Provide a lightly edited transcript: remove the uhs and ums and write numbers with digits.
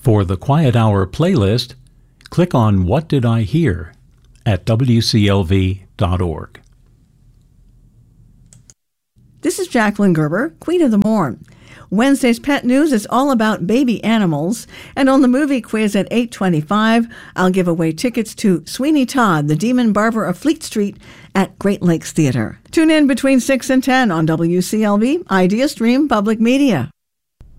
For the Quiet Hour playlist, click on What Did I Hear at wclv.org. This is Jacqueline Gerber, Queen of the Morn. Wednesday's Pet News is all about baby animals, and on the movie quiz at 8:25, I'll give away tickets to Sweeney Todd, the Demon Barber of Fleet Street at Great Lakes Theater. Tune in between 6 and 10 on WCLV, Idea Stream Public Media.